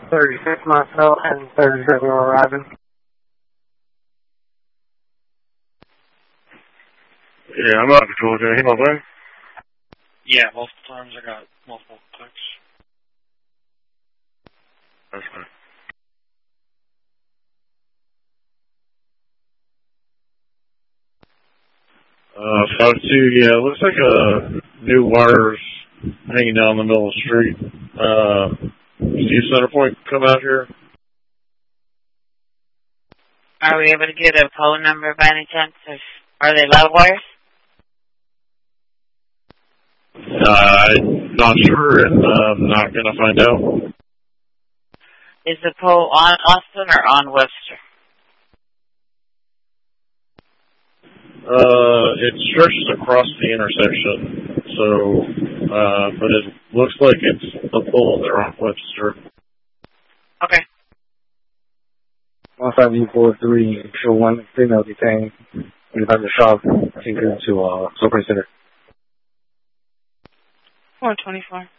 36 myself and 37 are arriving. Yeah, I'm out of control. Can I hear my phone? Yeah, multiple times I got multiple clicks. That's fine. 5-2, yeah, looks like new wires hanging down the middle of the street. See Centerpoint come out here? Are we able to get a phone number by any chance? Are they loud wires? I'm not sure, and I'm not going to find out. Is the pole on Austin or on Webster? It stretches across the intersection, so, but it looks like it's the pole there on Webster. Okay. 15843, show one female detained in the shop, taken to Soaring Center. 424.